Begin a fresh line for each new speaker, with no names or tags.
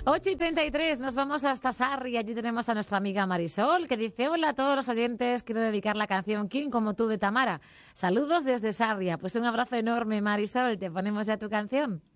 8:33, nos vamos hasta Sarri. Allí tenemos a nuestra amiga Marisol, que dice: hola a todos los oyentes, quiero dedicar la canción King como tú de Tamara. Saludos desde Sarria. Pues un abrazo enorme, Marisol. Te ponemos ya tu canción.